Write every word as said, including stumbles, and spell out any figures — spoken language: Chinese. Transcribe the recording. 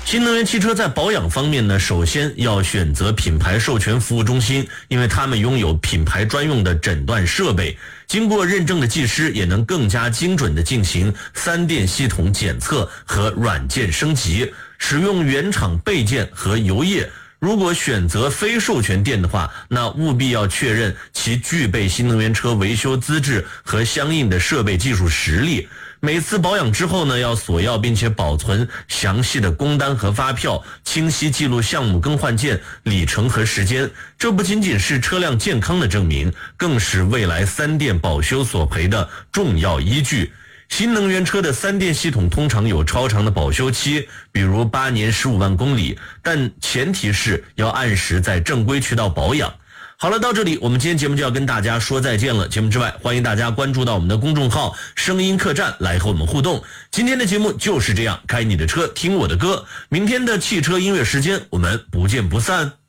新能源汽车在保养方面呢，首先要选择品牌授权服务中心，因为他们拥有品牌专用的诊断设备，经过认证的技师也能更加精准地进行三电系统检测和软件升级，使用原厂备件和油液。如果选择非授权店的话，那务必要确认其具备新能源车维修资质和相应的设备技术实力。每次保养之后呢，要索要并且保存详细的工单和发票，清晰记录项目更换件、里程和时间。这不仅仅是车辆健康的证明，更是未来三电保修索赔的重要依据。新能源车的三电系统通常有超长的保修期，比如八年十五万公里，但前提是要按时在正规渠道保养。好了，到这里我们今天节目就要跟大家说再见了。节目之外，欢迎大家关注到我们的公众号声音客栈来和我们互动。今天的节目就是这样，开你的车听我的歌，明天的汽车音乐时间我们不见不散。